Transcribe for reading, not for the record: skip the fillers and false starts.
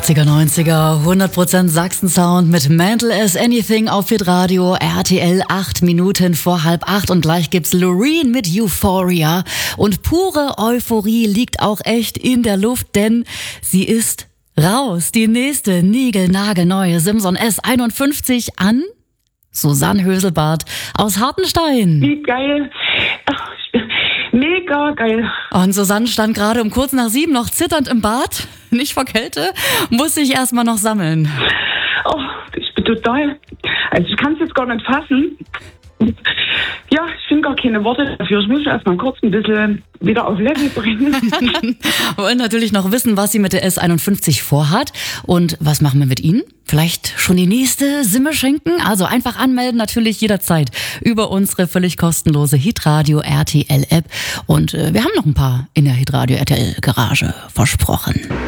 80er, 90er, 100% Sachsen-Sound mit Mental as Anything auf Hitradio, RTL 8 Minuten vor 7:30 und gleich gibt's Loreen mit Euphoria. Und pure Euphorie liegt auch echt in der Luft, denn sie ist raus. Die nächste niegelnagelneue Simson S51 an Susanne Höselbart aus Hartenstein. Wie geil. Ach, mega geil. Und Susanne stand gerade um kurz nach 7 noch zitternd im Bad, nicht vor Kälte, muss sich erstmal noch sammeln. Oh, ich bin total, also ich kann es jetzt gar nicht fassen. Ja, ich finde gar keine Worte dafür. Ich muss erstmal kurz ein bisschen wieder auf Level bringen. Wir wollen natürlich noch wissen, was sie mit der S51 vorhat und was machen wir mit Ihnen? Vielleicht schon die nächste Simme schenken? Also einfach anmelden, natürlich jederzeit über unsere völlig kostenlose Hitradio RTL App. Und wir haben noch ein paar in der Hitradio RTL Garage versprochen.